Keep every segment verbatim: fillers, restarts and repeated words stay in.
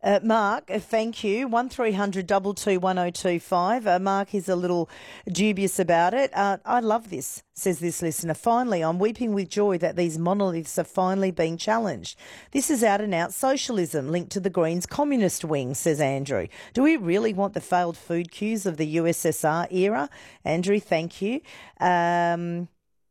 Uh, Mark, uh, thank you. one three hundred two two one oh two five. Uh, Mark is a little dubious about it. Uh, I love this, says this listener. Finally, I'm weeping with joy that these monoliths are finally being challenged. This is out and out socialism linked to the Greens communist wing, says Andrew. Do we really want the failed food queues of the U S S R era? Andrew, thank you. Um,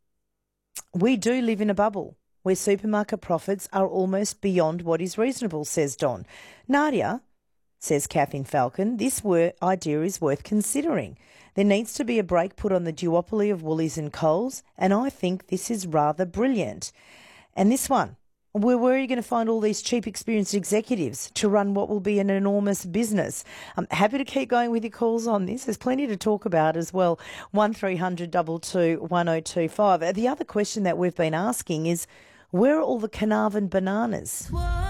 we do live in a bubble where supermarket profits are almost beyond what is reasonable, says Don. Nadia, says Kathleen Falcon, this wor- idea is worth considering. There needs to be a break put on the duopoly of Woolies and Coles, and I think this is rather brilliant. And this one, where, where are you going to find all these cheap, experienced executives to run what will be an enormous business? I'm happy to keep going with your calls on this. There's plenty to talk about as well. one three hundred two two one oh two five. The other question that we've been asking is, where are all the Carnarvon bananas?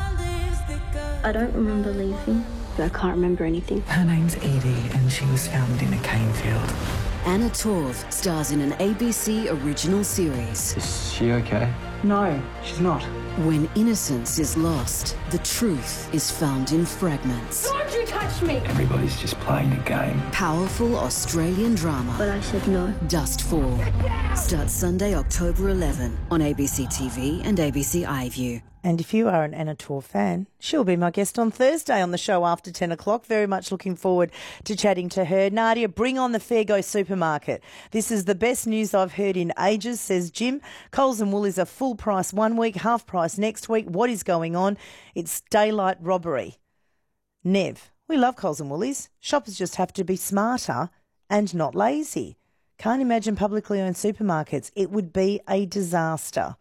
I don't remember leaving. I can't remember anything. Her name's Edie and she was found in a cane field. Anna Torv stars in an A B C original series. Is she okay? No, she's not. When innocence is lost, the truth is found in fragments. Don't you touch me! Everybody's just playing a game. Powerful Australian drama. But I said no. Dustfall. Starts Sunday, October eleventh on A B C T V and A B C iView. And if you are an Anna Torv fan, she'll be my guest on Thursday on the show after ten o'clock. Very much looking forward to chatting to her. Nadia, bring on the Fairgo supermarket. This is the best news I've heard in ages, says Jim. Coles and Woolies are full price one week, half price next week. What is going on? It's daylight robbery. Nev, we love Coles and Woolies. Shoppers just have to be smarter and not lazy. Can't imagine publicly owned supermarkets. It would be a disaster.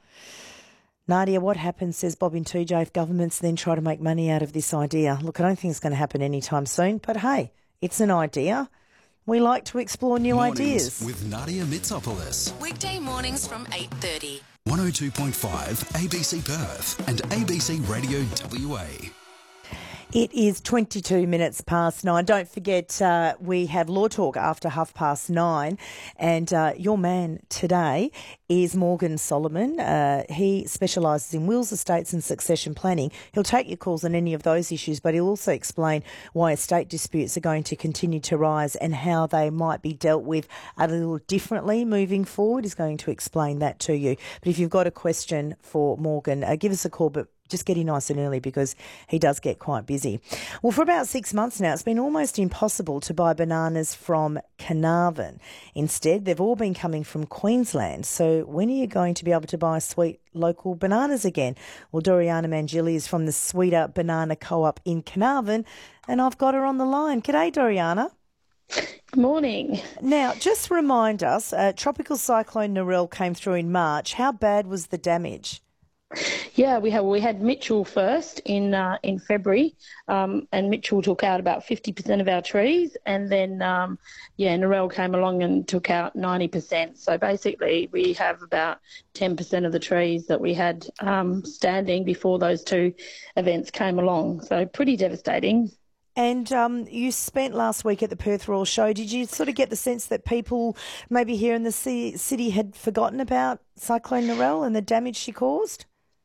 Nadia, what happens, says Bob in two J, if governments then try to make money out of this idea? Look, I don't think it's going to happen anytime soon, but hey, it's an idea. We like to explore new Mornings ideas. with Nadia Mitsopoulos. Weekday mornings from eight thirty. one oh two point five A B C Perth and A B C Radio W A. It is twenty-two minutes past nine. Don't forget, uh, we have Law Talk after half past nine. And uh, your man today is Morgan Solomon. Uh, he specialises in wills, estates and succession planning. He'll take your calls on any of those issues, but he'll also explain why estate disputes are going to continue to rise and how they might be dealt with a little differently moving forward. He's going to explain that to you. But if you've got a question for Morgan, uh, give us a call, but just get in nice and early because he does get quite busy. Well, for about six months now, it's been almost impossible to buy bananas from Carnarvon. Instead, they've all been coming from Queensland. So when are you going to be able to buy sweet local bananas again? Well, Doriana Mangili is from the Sweeter Banana Co-op in Carnarvon, and I've got her on the line. G'day, Doriana. Good morning. Now, just remind us, uh, Tropical Cyclone Narelle came through in March. How bad was the damage? Yeah, we had we had Mitchell first in uh, in February, um, and Mitchell took out about fifty percent of our trees, and then um, yeah, Narelle came along and took out ninety percent. So basically, we have about ten percent of the trees that we had um, standing before those two events came along. So pretty devastating. And um, you spent last week at the Perth Royal Show. Did you sort of get the sense that people maybe here in the city had forgotten about Cyclone Narelle and the damage she caused?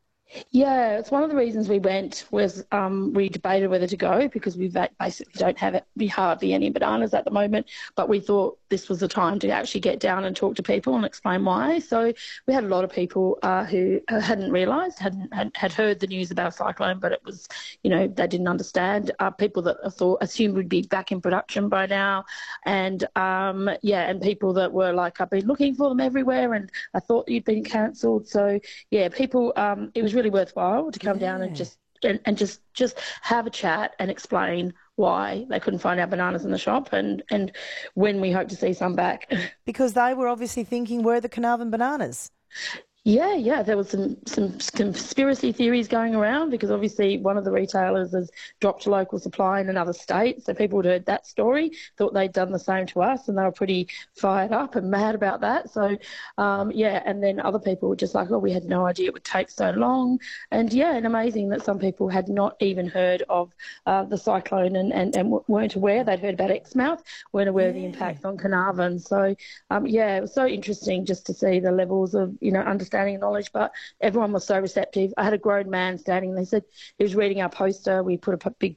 Yeah, it's one of the reasons we went was um, we debated whether to go because we basically don't have it, hardly any bananas at the moment, but we thought this was the time to actually get down and talk to people and explain why. So we had a lot of people uh, who hadn't realised, hadn't had, had heard the news about a cyclone, but it was, you know, they didn't understand. Uh, people that thought assumed we'd be back in production by now, and um, yeah, and people that were like, I've been looking for them everywhere, and I thought you'd been cancelled. So yeah, people, um, it was really worthwhile to come yeah. down and just and, and just just have a chat and explain why they couldn't find our bananas in the shop and and when we hope to see some back. Because they were obviously thinking, where are the Carnarvon bananas? Yeah, yeah, there was some, some conspiracy theories going around because obviously one of the retailers has dropped local supply in another state, so people had heard that story, thought they'd done the same to us, and they were pretty fired up and mad about that. So, um, yeah, and then other people were just like, oh, we had no idea it would take so long. And, yeah, and amazing that some people had not even heard of uh, the cyclone and, and, and weren't aware. They'd heard about Exmouth, weren't aware yeah. of the impacts on Carnarvon. So, um, yeah, it was so interesting just to see the levels of, you know, understanding and knowledge, but everyone was so receptive. I had a grown man standing and they said he was reading our poster. We put a big